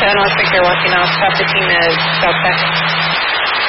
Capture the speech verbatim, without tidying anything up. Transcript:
seven one six, you're watching off. Stop the team is South Tech.